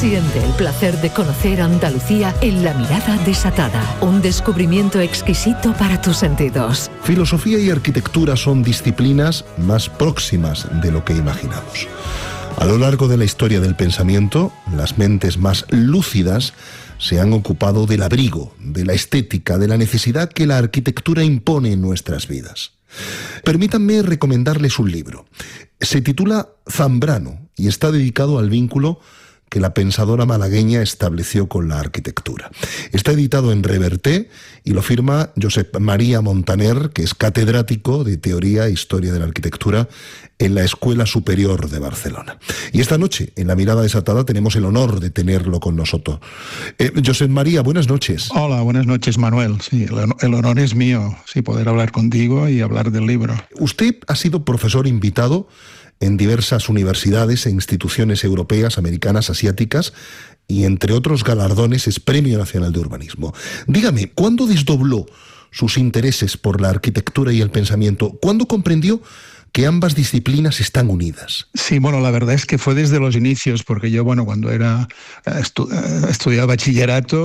Siente el placer de conocer Andalucía en La Mirada Desatada. Un descubrimiento exquisito para tus sentidos. Filosofía y arquitectura son disciplinas más próximas de lo que imaginamos. A lo largo de la historia del pensamiento, las mentes más lúcidas se han ocupado del abrigo, de la estética, de la necesidad que la arquitectura impone en nuestras vidas. Permítanme recomendarles un libro. Se titula Zambrano y está dedicado al vínculo que la pensadora malagueña estableció con la arquitectura. Está editado en Reverté y lo firma Josep María Montaner, que es catedrático de Teoría e Historia de la Arquitectura en la Escuela Superior de Barcelona. Y esta noche, en La Mirada Desatada, tenemos el honor de tenerlo con nosotros. Josep María, buenas noches. Hola, buenas noches, Manuel. Sí, el honor es mío, sí, poder hablar contigo y hablar del libro. Usted ha sido profesor invitado en diversas universidades e instituciones europeas, americanas, asiáticas, y entre otros galardones es Premio Nacional de Urbanismo. Dígame, ¿cuándo desdobló sus intereses por la arquitectura y el pensamiento? ¿Cuándo comprendió que ambas disciplinas están unidas? Sí, bueno, la verdad es que fue desde los inicios, porque yo, cuando estudiaba bachillerato,